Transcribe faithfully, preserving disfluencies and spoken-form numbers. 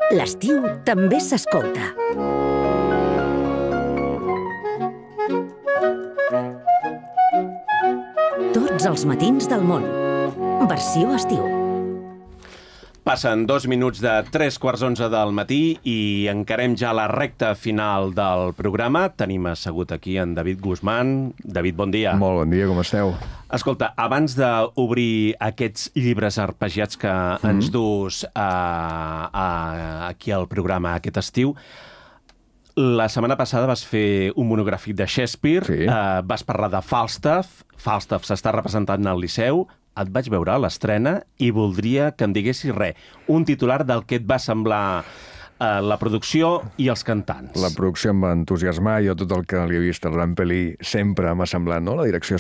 L'estiu també s'escolta. Tots els matins del món. Versió estiu. Passen dos minuts de tres quarts onze del matí i encarem ja la recta final del programa. Tenim assegut aquí en David Guzmán. David, bon dia. Molt bon dia, com esteu? Escolta, abans d'obrir aquests llibres arpegiats que mm. ens dus a, a, aquí al programa aquest estiu, la setmana passada vas fer un monogràfic de Shakespeare, sí. eh, vas parlar de Falstaff, Falstaff s'està representant al Liceu, et vaig veure a l'estrena i voldria que em diguessis res, un titular del que et va semblar eh, la producció i els cantants. La producció em va entusiasmar, jo tot el que li he vist a Rampelí sempre m'ha semblat, no? La direcció